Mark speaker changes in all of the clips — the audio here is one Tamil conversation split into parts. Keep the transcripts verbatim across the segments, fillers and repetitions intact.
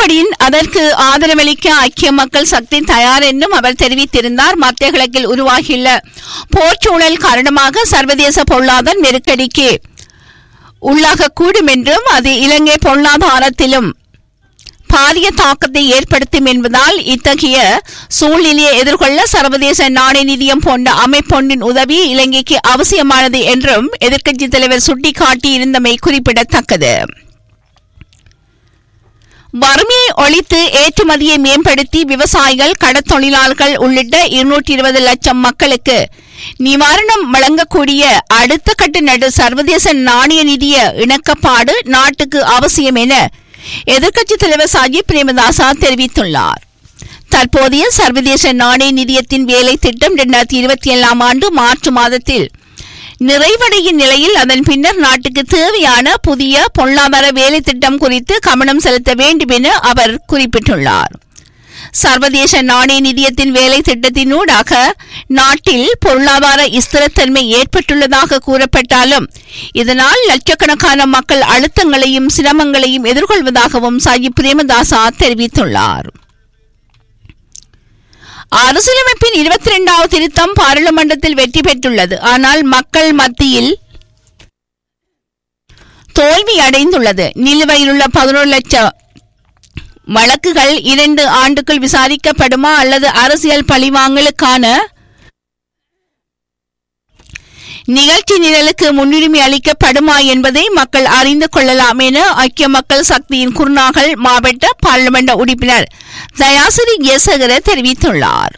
Speaker 1: அப்படின் அதற்கு ஆதரவளிக்க ஐக்கிய மக்கள் சக்தி தயார் என்றும் அவர் தெரிவித்திருந்தார். மத்திய கிழக்கில் உருவாகியுள்ள போர்ச்சூழல் காரணமாக சர்வதேச பொருளாதார நெருக்கடிக்கு உள்ளாகக்கூடும் என்றும் அது இலங்கை பொருளாதாரத்திலும் பாரிய தாக்கத்தை ஏற்படுத்தும் என்பதால் இத்தகைய சூழ்நிலையை எதிர்கொள்ள சர்வதேச நாணய நிதியம் போன்ற அமைப்பொன்றின் உதவி இலங்கைக்கு அவசியமானது என்றும் எதிர்க்கட்சித் தலைவர் சுட்டிக்காட்டியிருந்தமை குறிப்பிடத்தக்கது. வறுமையை ஒழித்து ஏற்றுமதியை மேம்படுத்தி விவசாயிகள் கடற்தொழிலாளர்கள் உள்ளிட்ட இருநூற்றி இருபது லட்சம் மக்களுக்கு நிவாரணம் வழங்கக்கூடிய அடுத்த கட்ட நடு சர்வதேச நாணய நிதிய இணக்கப்பாடு நாட்டுக்கு அவசியம் என எதிர்க்கட்சித் தலைவர் சஜித் பிரேமதாசா தெரிவித்துள்ளார். தற்போதைய சர்வதேச நாணய நிதியத்தின் வேலை திட்டம் இரண்டாயிரத்தி இருபத்தி ஏழாம் ஆண்டு மார்ச் மாதத்தில் நிறைவடையும் நிலையில் அதன் பின்னர் நாட்டுக்கு தேவையான புதிய பொருளாதார வேலை திட்டம் குறித்து கவனம் செலுத்த வேண்டும் என அவர் குறிப்பிட்டுள்ளார். சர்வதேச நாணய நிதியத்தின் வேலை திட்டத்தினூடாக நாட்டில் பொருளாதார ஸ்திரத்தன்மை ஏற்பட்டுள்ளதாக கூறப்பட்டாலும் இதனால் லட்சக்கணக்கான மக்கள் அழுத்தங்களையும் சிரமங்களையும் எதிர்கொள்வதாகவும் சஜித் பிரேமதாசா தெரிவித்துள்ளார். அரசியலமைப்பின் இருபத்தி இரண்டாவது திருத்தம் பாராளுமன்றத்தில் வெற்றி பெற்றுள்ளது. ஆனால் மக்கள் மத்தியில் தோல்வி அடைந்துள்ளது. நிலுவையிலுள்ள பதினொரு லட்சம் வழக்குகள் இரண்டு ஆண்டுக்குள் விசாரிக்கப்படுமா அல்லது அரசியல் பழிவாங்கலுக்கான நிகழ்ச்சி நிரலுக்கு முன்னுரிமை அளிக்கப்படுமா என்பதை மக்கள் அறிந்து கொள்ளலாம் என ஐக்கிய மக்கள் சக்தியின் குருநாகல் மாவட்ட பாராளுமன்ற உறுப்பினர் தயாசிரி ஜெயசேகர தெரிவித்துள்ளார்.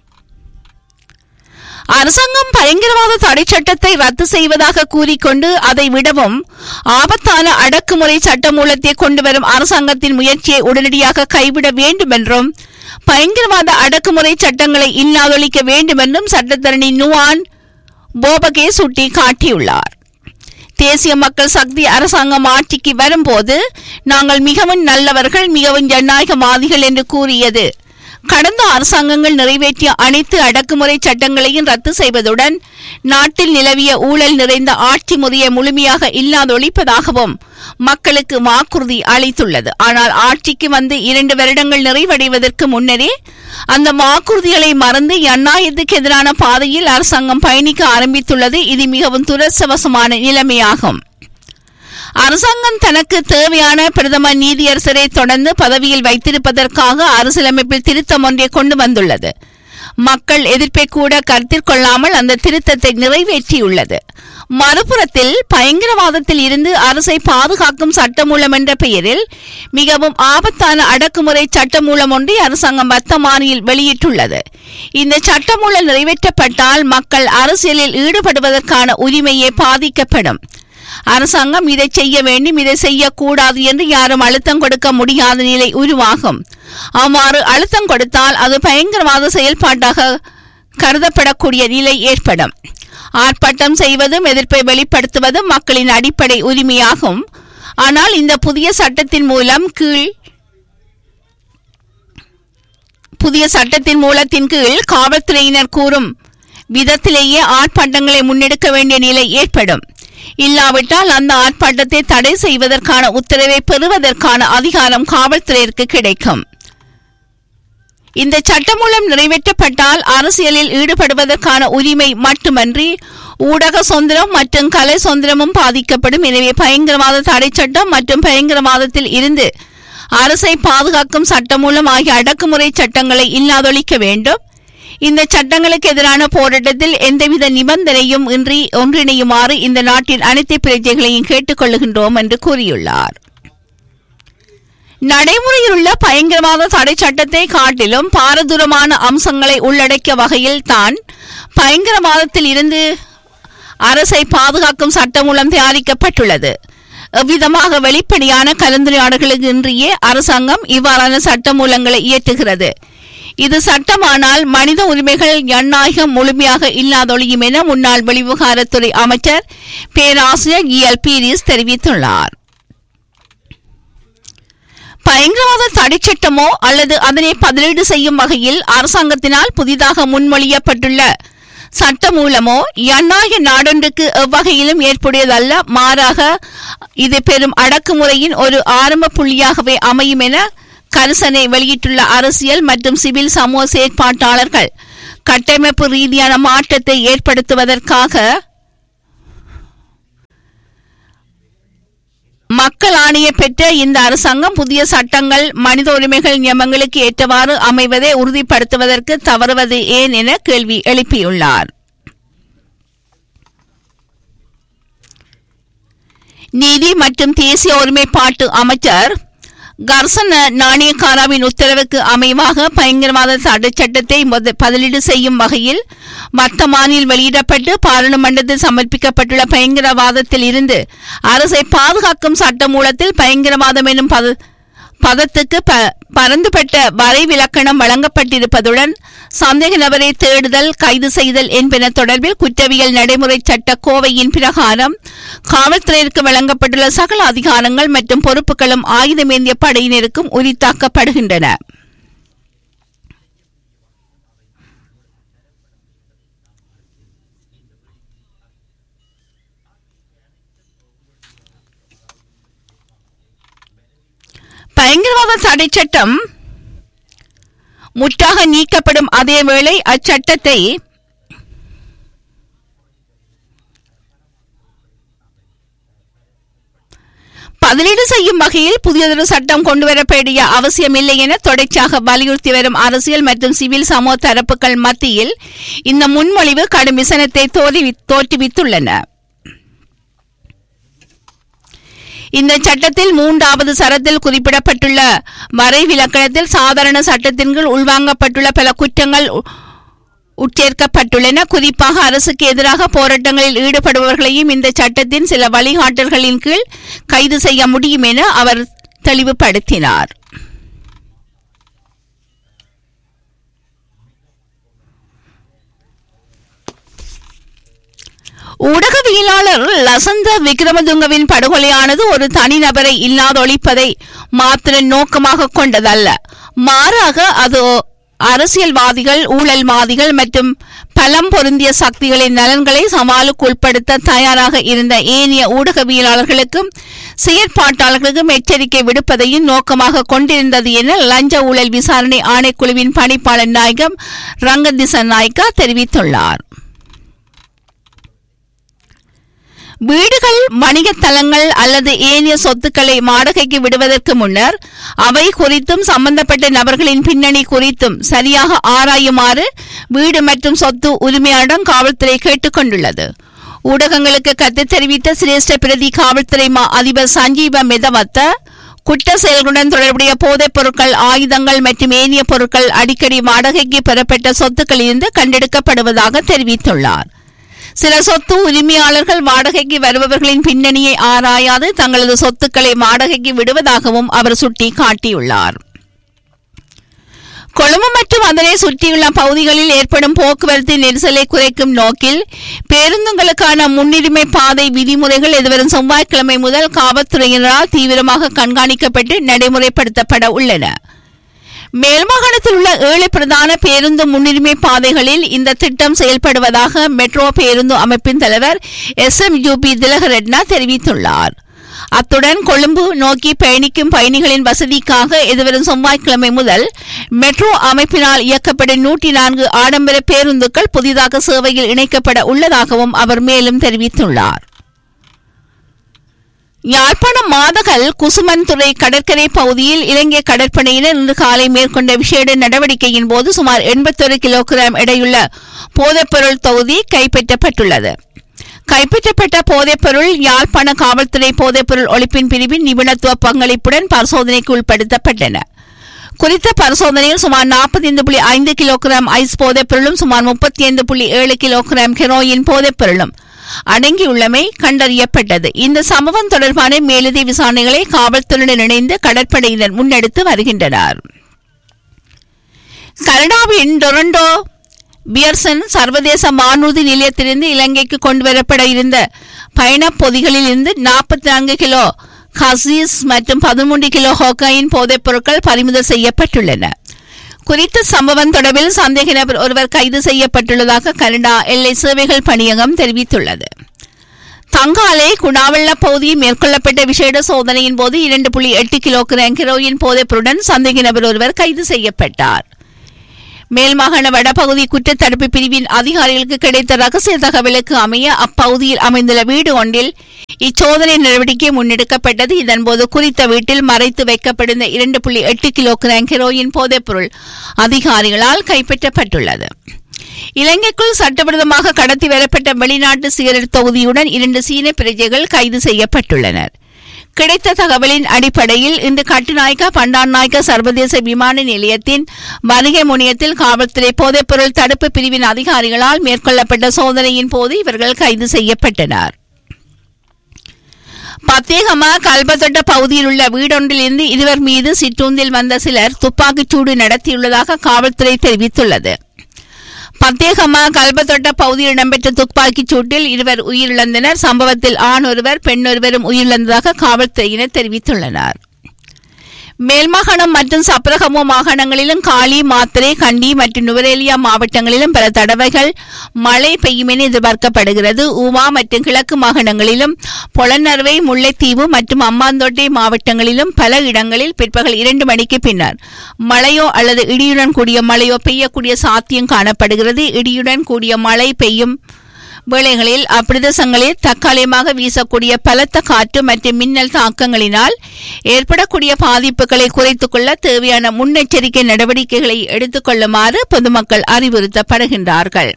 Speaker 1: அரசாங்கம் பயங்கரவாத தடை சட்டத்தை ரத்து செய்வதாக கூறிக்கொண்டு அதை விடவும் ஆபத்தான அடக்குமுறை சட்டமூலத்தை கொண்டுவரும் அரசாங்கத்தின் முயற்சியை உடனடியாக கைவிட வேண்டும் என்றும் பயங்கரவாத அடக்குமுறை சட்டங்களை இல்லாதொழிக்க வேண்டும் என்றும் சட்டத்தரணி நுவான் போபகே சுட்டி காட்டியுள்ளார். தேசிய மக்கள் சக்தி அரசாங்கம் ஆட்சிக்கு வரும்போது நாங்கள் மிகவும் நல்லவர்கள், மிகவும் ஜனநாயகவாதிகள் என்று கூறியது. கடந்த அரசாங்கங்கள் நிறைவேற்றிய அனைத்து அடக்குமுறை சட்டங்களையும் ரத்து செய்வதுடன் நாட்டில் நிலவிய ஊழல் நிறைந்த ஆட்சி முறையை முழுமையாக இல்லாதொழிப்பதாகவும் மக்களுக்கு வாக்குறுதி அளித்துள்ளது. ஆனால் ஆட்சிக்கு வந்து இரண்டு வருடங்கள் நிறைவடைவதற்கு முன்னரே அந்த வாக்குறுதிகளை மறந்து அந்நாயத்துக்கு எதிரான பாதையில் அரசாங்கம் பயணிக்க ஆரம்பித்துள்ளது. இது மிகவும் துரதிர்ஷ்டவசமான நிலைமையாகும். அரசாங்கம் தனக்கு தேவையான பிரதமர் நீதியரசரை தொடர்ந்து பதவியில் வைத்திருப்பதற்காக அரசியலமைப்பில் திருத்தம் ஒன்றை கொண்டு வந்துள்ளது. மக்கள் எதிர்ப்பை கூட கருத்தில் கொள்ளாமல் அந்த திருத்தத்தை நிறைவேற்றியுள்ளது. மறுபுறத்தில் பயங்கரவாதத்தில் இருந்து அரசை பாதுகாக்கும் சட்டமூலம் என்ற பெயரில் மிகவும் ஆபத்தான அடக்குமுறை சட்டமூலம் ஒன்றை அரசாங்கம் வர்த்தமானியில் வெளியிட்டுள்ளது. இந்த சட்டமூலம் நிறைவேற்றப்பட்டால் மக்கள் அரசியலில் ஈடுபடுவதற்கான உரிமையே பாதிக்கப்படும். அரசாங்கம் இதை செய்ய வேண்டும், இதை செய்யக்கூடாது என்று யாரும் அழுத்தம் கொடுக்க முடியாத நிலை உருவாகும். அவ்வாறு அழுத்தம் கொடுத்தால் அது பயங்கரவாத செயல்பாட்டாக கருதப்படக்கூடிய நிலை ஏற்படும். ஆர்ப்பாட்டம் செய்வதும் எதிர்ப்பை வெளிப்படுத்துவதும் மக்களின் அடிப்படை உரிமையாகும். ஆனால் இந்த புதிய சட்டத்தின் மூலம் கீழ் புதிய சட்டத்தின் மூலத்தின் கீழ் காவல்துறையினர் கூறும் விதத்திலேயே ஆர்ப்பாட்டங்களை முன்னெடுக்க வேண்டிய நிலை ஏற்படும். இல்லாவிட்டால் அந்த ஆர்ப்பாட்டத்தை தடை செய்வதற்கான உத்தரவை பெறுவதற்கான அதிகாரம் காவல்துறையிற்கு கிடைக்கும். இந்த சட்டம் மூலம் நிறைவேற்றப்பட்டால் அரசியலில் ஈடுபடுவதற்கான உரிமை மட்டுமன்றி ஊடக சுதந்திரம் மற்றும் கலை சுதந்திரமும் பாதிக்கப்படும். எனவே பயங்கரவாத தடை சட்டம் மற்றும் பயங்கரவாதத்தில் இருந்து அரசை பாதுகாக்கும் சட்டமூலம் ஆகிய அடக்குமுறை சட்டங்களை இல்லாதொழிக்க வேண்டும். இந்த சட்டங்களுக்கு எதிரான போராட்டத்தில் எந்தவித நிபந்தனையும் இன்றி ஒன்றிணையுமாறு இந்த நாட்டின் அனைத்து பிரஜைகளையும் கேட்டுக் கொள்ளுகின்றோம் என்று கூறியுள்ளார். நடைமுறையில் உள்ள பயங்கரவாத தடை சட்டத்தை காட்டிலும் பாரதூரமான அம்சங்களை உள்ளடக்கிய வகையில் தான் பயங்கரவாதத்தில் இருந்து அரசை பாதுகாக்கும் சட்டம் மூலம் தயாரிக்கப்பட்டுள்ளது. எவ்விதமாக வெளிப்படையான கலந்துரையாடல்களுக்கு இன்றியே அரசாங்கம் இவ்வாறான சட்ட மூலங்களை இயற்றுகிறது. இது சட்டமானால் மனித உரிமைகள் ஜனநாயகம் முழுமையாக இல்லாதொழியும் என முன்னாள் வெளிவிவகாரத்துறை அமைச்சர் பேராசிரியர் இ எல் பீரிஸ் தெரிவித்துள்ளார். பயங்கரவாத தடை சட்டமோ அல்லது அதனை பதிலீடு செய்யும் வகையில் அரசாங்கத்தினால் புதிதாக முன்மொழியப்பட்டுள்ள சட்ட மூலமோ ஜனநாயக நாடொன்றுக்கு எவ்வகையிலும் ஏற்புடையதல்ல. மாறாக இது பெரும் அடக்குமுறையின் ஒரு ஆரம்ப புள்ளியாகவே அமையும் என கரிசனை வெளியிட்டுள்ள அரசியல் மற்றும் சிவில் சமூக செயற்பாட்டாளர்கள் கட்டமைப்பு ரீதியான மாற்றத்தை ஏற்படுத்துவதற்காக மக்கள் ஆணைய பெற்ற இந்த அரசாங்கம் புதிய சட்டங்கள் மனித உரிமைகள் நியமங்களுக்கு ஏற்றவாறு அமைவதை உறுதிப்படுத்துவதற்கு தவறுவது ஏன் என கேள்வி எழுப்பியுள்ளார். நீதி மற்றும் தேசிய ஒருமைப்பாட்டு அமைச்சர் கர்சன நாணயக்காராவின் உத்தரவுக்கு அமைவாக பயங்கரவாத தடை சட்டத்தை பதிலீடு செய்யும் வகையில் வர்த்தமானில் வெளியிடப்பட்டு பாராளுமன்றத்தில் சமர்ப்பிக்கப்பட்டுள்ள பயங்கரவாதத்தில் இருந்து அரசை பாதுகாக்கும் சட்டமூலத்தில் பயங்கரவாதம் எனும் பதத்துக்கு பரந்துபட்ட வரைவிலக்கணம் வழங்கப்பட்டிருப்பதுடன் சந்தேக நபரை தேடுதல் கைது செய்தல் என்பன தொடர்பில் குற்றவியல் நடைமுறை சட்ட கோவையின் பிரகாரம் காவல்துறையிற்கு வழங்கப்பட்டுள்ள சகல அதிகாரங்கள் மற்றும் பொறுப்புகளும் ஆயுதமேந்திய படையினருக்கும் உரித்தாக்கப்படுகின்றன. பயங்கரவாத தடை சட்டம் முற்றாக நீக்கப்படும் அதேவேளை அச்சட்டத்தை பதிலீடு செய்யும் வகையில் புதியதொரு சட்டம் கொண்டுவரப்பட அவசியமில்லை என தொடர்ச்சியாக வலியுறுத்தி வரும் அரசியல் மற்றும் சிவில் சமூக தரப்புகள் மத்தியில் இந்த முன்மொழிவு கடும் விசனத்தை தோற்றுவித்துள்ளன. இந்த சட்டத்தில் மூன்றாவது சரத்தில் குறிப்பிடப்பட்டுள்ள வரைவிலக்கணத்தில் சாதாரண சட்டத்தின் கீழ் உள்வாங்கப்பட்டுள்ள பல குற்றங்கள் உட்சேர்க்கப்பட்டுள்ளன. குறிப்பாக அரசுக்கு எதிராக போராட்டங்களில் ஈடுபடுபவர்களையும் இந்த சட்டத்தின் சில வழிகாட்டல்களின் கீழ் கைது செய்ய முடியும் என அவர் தெளிவுபடுத்தினார். ஊடகவியலாளர் லசந்த விக்ரமதுங்கவின் படுகொலையானது ஒரு தனிநபரை இல்லாதொழிப்பதை மாத்திர நோக்கமாக கொண்டதல்ல, மாறாக அது அரசியல்வாதிகள், ஊழல்வாதிகள் மற்றும் பலம் பொருந்திய சக்திகளின் நலன்களை சவாலுக்கு உட்படுத்த தயாராக இருந்த ஏனைய ஊடகவியலாளர்களுக்கும் செயற்பாட்டாளர்களுக்கும் எச்சரிக்கை விடுப்பதையும் நோக்கமாக கொண்டிருந்தது என லஞ்ச ஊழல் விசாரணை ஆணைக்குழுவின் பணிப்பாளர் நாயகம் ரங்கதிச நாயக்கா தெரிவித்துள்ளார். வீடுகள், வணிக தலங்கள் அல்லது ஏனைய சொத்துக்களை வாடகைக்கு விடுவதற்கு முன்னர் அவை குறித்தும் சம்பந்தப்பட்ட நபர்களின் பின்னணி குறித்தும் சரியாக ஆராயுமாறு வீடு மற்றும் சொத்து உரிமையாளரிடம் காவல்துறை கேட்டுக் கொண்டுள்ளது. ஊடகங்களுக்கு கருத்து தெரிவித்த சிரேஷ்ட பிரதி காவல்துறை மா அதிபர் சஞ்சீவ மெதவத்த குற்ற செயல்களுடன் தொடர்புடைய போதைப் பொருட்கள், ஆயுதங்கள் மற்றும் ஏனைய பொருட்கள் அடிக்கடி வாடகைக்கு பெறப்பட்ட சொத்துக்களில் இருந்து கண்டெடுக்கப்படுவதாக தெரிவித்துள்ளார். சில சொத்து உரிமையாளர்கள் வாடகைக்கு வருபவர்களின் பின்னணியை ஆராயாது தங்களது சொத்துக்களை வாடகைக்கு விடுவதாகவும் அவர் சுட்டி காட்டியுள்ளார். கொழும்பு மற்றும் அதனை சுற்றியுள்ள பகுதிகளில் ஏற்படும் போக்குவரத்து நெரிசலை குறைக்கும் நோக்கில் பேருந்துகளுக்கான முன்னுரிமை பாதை விதிமுறைகள் எதிர்வரும் செவ்வாய்க்கிழமை முதல் காவல்துறையினரால் தீவிரமாக கண்காணிக்கப்பட்டு நடைமுறைப்படுத்தப்பட உள்ளன. மேல்மாகாணத்தில் உள்ள ஏழு பிரதான பேருந்து முன்னுரிமை பாதைகளில் இந்த திட்டம் செயல்படுவதாக மெட்ரோ பேருந்து அமைப்பின் தலைவர் எஸ் எம் யூ பி திலகரட்னா தெரிவித்துள்ளார். அத்துடன் கொழும்பு நோக்கி பயணிக்கும் பயணிகளின் வசதிக்காக எதிர்வரும் செவ்வாய்க்கிழமை முதல் மெட்ரோ அமைப்பினால் இயக்கப்படும் நூற்றி நான்கு ஆடம்பர பேருந்துகள் புதிதாக சேவையில் இணைக்கப்பட உள்ளதாகவும் அவர் மேலும் தெரிவித்துள்ளார். யாழ்ப்பாணம் மாதகல் குசுமன்துறை கடற்கரை பகுதியில் இலங்கை கடற்படையினர் இன்று காலை மேற்கொண்ட விசேட நடவடிக்கையின் போது சுமார் எண்பத்தொரு கிலோகிராம் எடையுள்ள போதைப்பொருள் தொகுதி கைப்பற்றப்பட்டுள்ளது. கைப்பற்றப்பட்ட போதைப்பொருள் யாழ்ப்பாண காவல்துறை போதைப்பொருள் ஒழிப்பின் பிரிவின் நிபுணத்துவ பங்களிப்புடன் பரிசோதனைக்கு உட்படுத்தப்பட்டன. குறித்த பரிசோதனையில் சுமார் நாற்பத்தி ஐந்து புள்ளி ஐந்து கிலோகிராம் ஐஸ் போதைப்பொருளும் சுமார் முப்பத்தி ஐந்து புள்ளி ஏழு கிலோகிராம் ஹெரோயின் போதைப்பொருளும் அடங்கியுள்ளமை கண்டறியப்பட்டது. இந்த சம்பவம் தொடர்பான மேலதிக விசாரணைகளை காவல்துறையுடன் இணைந்து கடற்படையினர் முன்னெடுத்து வருகின்றனர். கனடாவின் டொரண்டோ பியர்சன் சர்வதேச வானூர்தி நிலையத்திலிருந்து இலங்கைக்கு கொண்டுவரப்பட இருந்த பயணப் பொதிகளில் இருந்து நாற்பத்தி நான்கு கிலோ ஹசீஸ் மற்றும் பதிமூன்று கிலோ ஹோகைன் போதைப் பொருட்கள் பறிமுதல் செய்யப்பட்டுள்ளன. குறித்த சம்பவம் தொடர்பில் சந்தேக நபர் ஒருவர் கைது செய்யப்பட்டுள்ளதாக கனடா எல்லை சேவைகள் பணியகம் தெரிவித்துள்ளது. தங்காலை குணாவெள்ள பகுதியில் மேற்கொள்ளப்பட்ட விசேட சோதனையின் போது இரண்டு புள்ளி எட்டு கிலோகிராம் ஹெரோயின் போதைப்பொருடன் சந்தேக நபர் ஒருவர் கைது செய்யப்பட்டார். மேல்மாகாண வடபகுதி குற்றத்தடுப்பு பிரிவின் அதிகாரிகளுக்கு கிடைத்த ரகசிய தகவலுக்கு அமைய அப்பகுதியில் அமைந்துள்ள வீடு ஒன்றில் இச்சோதனை நடவடிக்கை முன்னெடுக்கப்பட்டது. இதன்போது குறித்த வீட்டில் மறைத்து வைக்கப்பட்டிருந்த இரண்டு புள்ளி எட்டு கிலோகிராம் ஹெரோயின் போதைப்பொருள் அதிகாரிகளால் கைப்பற்றப்பட்டுள்ளது. இலங்கைக்குள் சட்டவிரோதமாக கடத்தி வரப்பட்ட வெளிநாட்டு சிகரெட் தொகுதியுடன் இரண்டு சீன பிரஜைகள் கைது செய்யப்பட்டுள்ளனர். கிடைத்த தகவலின் அடிப்படையில் இன்று கட்டுநாயக்கா பண்டார்நாயக்கா சர்வதேச விமான நிலையத்தின் வருகை முனையத்தில் காவல்துறை போதைப்பொருள் தடுப்பு பிரிவின் அதிகாரிகளால் மேற்கொள்ளப்பட்ட சோதனையின் போது இவர்கள் கைது செய்யப்பட்டனர். பத்தேகமா கல்பத்தொட்ட பகுதியில் உள்ள வீடொன்றிலிருந்து இருவர் மீது சிற்றூந்தில் வந்த சிலர் துப்பாக்கிச்சூடு நடத்தியுள்ளதாக காவல்துறை தெரிவித்துள்ளது. பத்தேகமா கல்பத்தொட்ட பகுதியில் இடம்பெற்ற துப்பாக்கிச் சூட்டில் இருவர் உயிரிழந்தனர். சம்பவத்தில் ஆண் ஒருவர் பெண் ஒருவரும் உயிரிழந்ததாக காவல்துறையினர் தெரிவித்துள்ளனர். மேல்மாகாணம் மற்றும் சப்ரகமோ மாகாணங்களிலும் காலி, மாத்தறை, கண்டி மற்றும் நுவரேலியா மாவட்டங்களிலும் பல தடவைகள் மழை பெய்யும் என எதிர்பார்க்கப்படுகிறது. ஊவா மற்றும் கிழக்கு மாகாணங்களிலும் பொலன்னறுவை, முல்லைத்தீவு மற்றும் அம்பாந்தோட்டை மாவட்டங்களிலும் பல இடங்களில் பிற்பகல் இரண்டு மணிக்கு பின்னர் மழையோ அல்லது இடியுடன் கூடிய மழையோ பெய்யக்கூடிய சாத்தியம் காணப்படுகிறது. இடியுடன் கூடிய மழை பெய்யும் வேளைகளில் அப்பிரதேசங்களில் தற்காலிகமாக வீசக்கூடிய பலத்த காற்று மற்றும் மின்னல் தாக்கங்களினால் ஏற்படக்கூடிய பாதிப்புகளை குறைத்துக் கொள்ள தேவையான முன்னெச்சரிக்கை நடவடிக்கைகளை எடுத்துக் கொள்ளுமாறு பொதுமக்கள் அறிவுறுத்தப்படுகின்றார்கள்.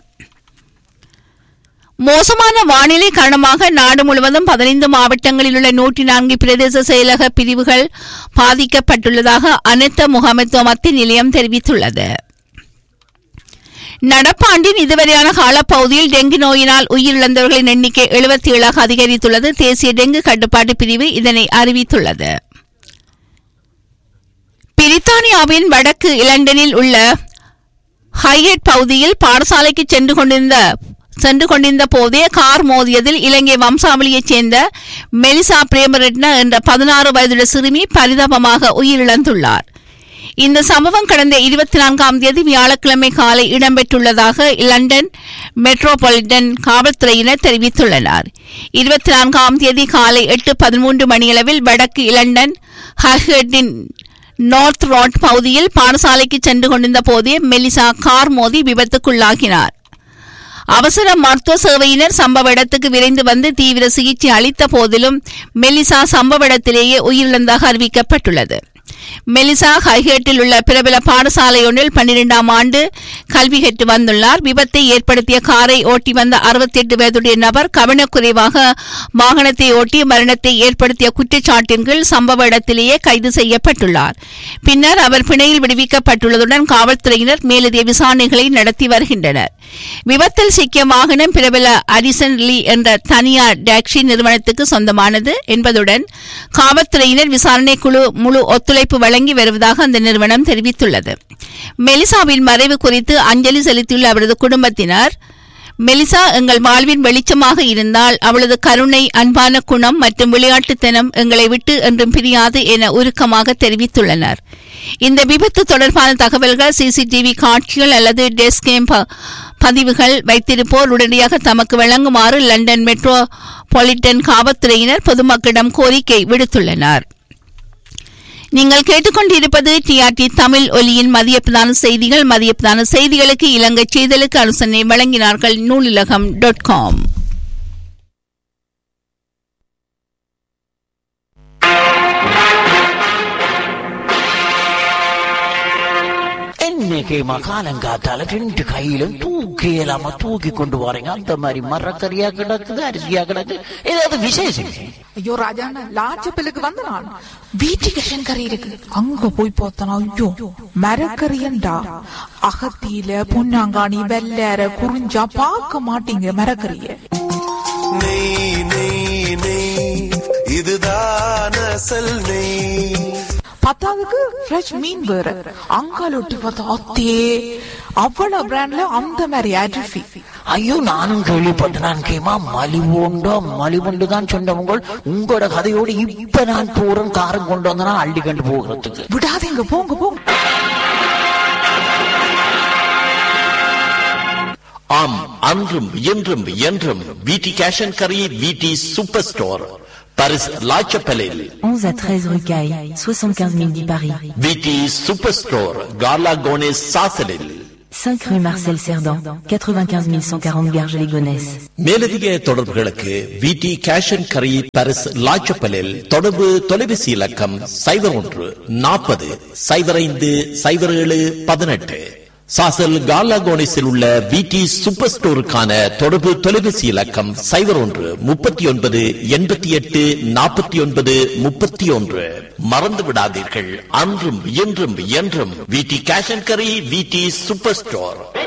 Speaker 1: மோசமான வானிலை காரணமாக நாடு முழுவதும் பதினைந்து மாவட்டங்களில் உள்ள நூற்றி நான்கு பிரதேச செயலக பிரிவுகள் பாதிக்கப்பட்டுள்ளதாக அனைத்து முகாமைத்துவ மத்திய நிலையம் தெரிவித்துள்ளது. நடப்பாண்டின் இதுவரையான காலப்பகுதியில் டெங்கு நோயினால் உயிரிழந்தவர்களின் எண்ணிக்கை எழுபத்தி ஏழாக அதிகரித்துள்ளது. தேசிய டெங்கு கட்டுப்பாட்டு பிரிவு இதனை அறிவித்துள்ளது. பிரித்தானியாவின் வடக்கு இலண்டனில் உள்ள ஹைஹெட் பகுதியில் பாடசாலைக்கு சென்று கொண்டிருந்த சென்று கொண்டிருந்த போதே கார் மோதியதில் இலங்கை வம்சாவளியைச் சேர்ந்த மெலிசா பிரேமரட்ன என்ற பதினாறு வயதுள்ள சிறுமி பரிதாபமாக உயிரிழந்துள்ளார். இந்த சம்பவம் கடந்த இருபத்தி நான்காம் தேதி வியாழக்கிழமை காலை இடம்பெற்றுள்ளதாக லண்டன் மெட்ரோபாலிட்டன் காவல்துறையினர் தெரிவித்துள்ளனர். இருபத்தி நான்காம் தேதி காலை எட்டு பதிமூன்று மணியளவில் வடக்கு இலண்டன் ஹைஹெட்டின் நார்த் ரோட் பகுதியில் பாடசாலைக்கு சென்று கொண்டிருந்த போதே மெலிசா கார் மோதி விபத்துக்குள்ளாகினார். அவசர மருத்துவ சேவையினர் சம்பவ இடத்துக்கு விரைந்து வந்து தீவிர சிகிச்சை அளித்த போதிலும் மெலிசா சம்பவ இடத்திலேயே உயிரிழந்ததாக அறிவிக்கப்பட்டுள்ளது. மெலிசா ஹைஹேட்டில் உள்ள பிரபல பாடசாலை ஒன்றில் பன்னிரெண்டாம் ஆண்டு கல்வி கற்று வந்துள்ளார். விபத்தை ஏற்படுத்திய காரை ஓட்டி வந்த அறுபத்தி எட்டு வயதுடைய நபர் கவனக்குறைவாக வாகனத்தை ஓட்டி மரணத்தை ஏற்படுத்திய குற்றச்சாட்டின் கீழ் சம்பவ இடத்திலேயே கைது செய்யப்பட்டுள்ளார். பின்னர் அவர் பிணையில் விடுவிக்கப்பட்டுள்ளதுடன் காவல்துறையினர் மேலதிக விசாரணைகளை நடத்தி வருகின்றனர். விபத்தில் சிக்கிய வாகனம் பிரபல அரிசன் லீ என்ற தனியார் டாக்ஸி நிறுவனத்துக்கு சொந்தமானது என்பதுடன் காவல்துறையினர் விசாரணை குழு முழு ஒத்துழைப்பு வழங்கி வருவதாக அந்த நிறுவனம் தெரிவித்துள்ளது. மெலிசாவின் மறைவு குறித்து அஞ்சலி செலுத்தியுள்ள அவரது குடும்பத்தினர், மெலிசா எங்கள் வாழ்வின் வெளிச்சமாக இருந்தால் அவளது கருணை, அன்பான குணம் மற்றும் விளையாட்டுத்தனம் எங்களை விட்டு என்றும் பிரியாது என உருக்கமாக தெரிவித்துள்ளனர். இந்த விபத்து தொடர்பான தகவல்கள் சிசிடிவி காட்சிகள் அல்லது டெஸ்க் கேம் பதிவுகள் வைத்திருப்போர் உடனடியாக தமக்கு வழங்குமாறு லண்டன் மெட்ரோபாலிட்டன் காவல்துறையினர் பொதுமக்களிடம் கோரிக்கை விடுத்துள்ளனர். நீங்கள் கேட்டுக்கொண்டிருப்பது டிஆர்டி தமிழ் ஒலியின் மதிய பிரதான செய்திகள். மதிய பிரதான செய்திகளுக்கு இலங்கை செய்திகளுக்கு அனுசரணை வழங்கினார்கள் நூலிலகம் டாட் காம்.
Speaker 2: இன்னைக்கு மகாலங்காத்தால ரெண்டு கையிலும் தூக்கி இல்லாம தூக்கி கொண்டு வரீங்க. அந்த மாதிரி மரக்கறியா கிடக்குது, அரிசியா கிடக்கு, ஏதாவது விசேஷம்?
Speaker 3: ஐயோ ராஜாண்ணா, லாச்சப்பிலுக்கு வந்த நான் வீட்டுக்கு கறி இருக்கு, அங்க போய் பார்த்தனா ஐயோ மரக்கறியண்டா. அகத்தியில பொன்னாங்காணி வெள்ளற குறிஞ்சா பார்க்க மாட்டீங்க மரக்கறிய.
Speaker 4: நெய் நெய் நெய் இதுதான் அசல் நெய்.
Speaker 3: பத்தாவதுக்கு ஃப்ரெஷ் மீன் வேற, அங்கால ஒட்டி பார்த்தா அத்தே அவ்வளவு பிராண்ட்ல அந்த மாதிரி அரிசி.
Speaker 2: ஐயோ நானும் கேள்விப்பட்டேன். கேமா மலிவுண்டோ மலிவுண்டு தான் சொன்னவங்க. உங்களோட கதையோடு இப்ப நான் போறேன், காரம் கொண்டு வந்தனா அள்ளி கண்டு போகிறதுக்கு.
Speaker 3: விடாதீங்க, போங்க போங்க.
Speaker 5: ஆம், அன்றும் இன்றும் என்றும் விடி கேஷ் அண்ட் கரி, விடி சூப்பர் ஸ்டோர், பாரிஸ் லாச்சப்பலில்
Speaker 6: onze à treize rue Caille, soixante-quinze mille dix Paris.
Speaker 5: விடி சூப்பர் ஸ்டோர், கார்லா கோனேஸ் சாசலில்
Speaker 6: cinq rue Marcel Cerdan, quatre-vingt-quinze mille cent quarante Garges-les-Gonesse.
Speaker 5: மேலதிக தொடர்புகளுக்கு விடி கேஷ் அண்ட் கரி, பாரிஸ் லாச்சப்பலில் தொடர்பு தொலைபேசி இலக்கம் சைபர் ஒன்று நாற்பது சைபர் ஐந்து சைபர் ஏழு பதினெட்டு. சாசல் கார்லா கோனேஸில் உள்ள விடி சூப்பர் ஸ்டோருக்கான தொடர்பு தொலைபேசி இலக்கம் சைபர் ஒன்று முப்பத்தி ஒன்பது எண்பத்தி எட்டு நாற்பத்தி ஒன்பது முப்பத்தி ஒன்று. மறந்து விடாதீர்கள், அன்றும் இன்றும் என்றும் விடி கேஷ் அண்ட் கரி, விடி சூப்பர் ஸ்டோர்.